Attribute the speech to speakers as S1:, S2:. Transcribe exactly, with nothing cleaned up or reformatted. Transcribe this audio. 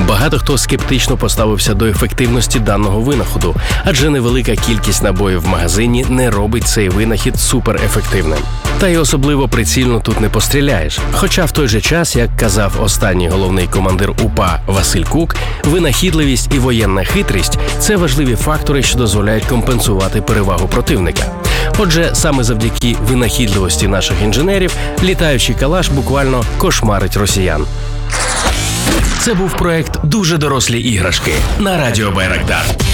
S1: Багато хто скептично поставився до ефективності даного винаходу, адже невелика кількість набоїв в магазині не робить цей винахід суперефективним. Та й особливо прицільно тут не постріляєш. Хоча в той же час, як казав останній головний командир УПА Василь Кук, винахідливість і воєнна хитрість – це важливі фактори, що дозволяють компенсувати перевагу противника. Отже, саме завдяки винахідливості наших інженерів літаючий калаш буквально кошмарить росіян. Це був проект «Дуже дорослі іграшки» на Радіо Байрактар.